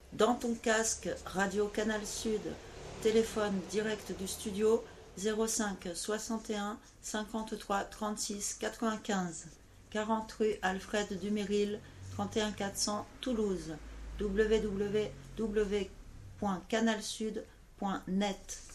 dans ton casque Radio Canal Sud, téléphone direct du studio 05 61 53 36 95, 40 rue Alfred Duméril, 31 400 Toulouse, www.canalsud.net.